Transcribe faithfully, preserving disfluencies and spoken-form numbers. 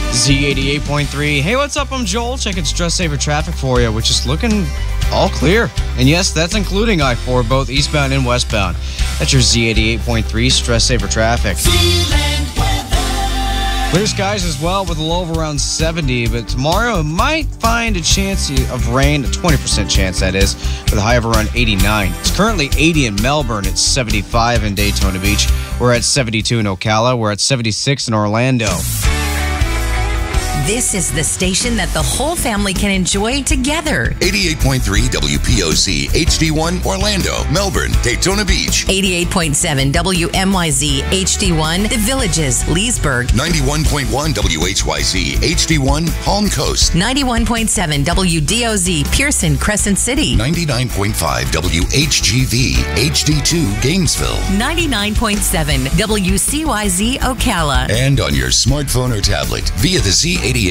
Z eighty-eight point three. Hey, what's up? I'm Joel. Checking Stress Saver traffic for you, which is looking all clear. And yes, that's including I four, both eastbound and westbound. That's your Z eighty-eight point three Stress Saver traffic. Clear skies as well with a low of around seventy, but tomorrow might find a chance of rain, a twenty percent chance that is, with a high of around eighty-nine. It's currently eighty in Melbourne, it's seventy-five in Daytona Beach. We're at seventy-two in Ocala, we're at seventy-six in Orlando. This is the station that the whole family can enjoy together. eighty-eight point three W P O C H D one Orlando, Melbourne, Daytona Beach. eighty-eight point seven W M Y Z H D one The Villages, Leesburg. ninety-one point one W H Y Z H D one Palm Coast. ninety-one point seven W D O Z Pearson, Crescent City. ninety-nine point five W H G V H D two Gainesville. ninety-nine point seven W C Y Z Ocala. And on your smartphone or tablet via the Z eighty-eight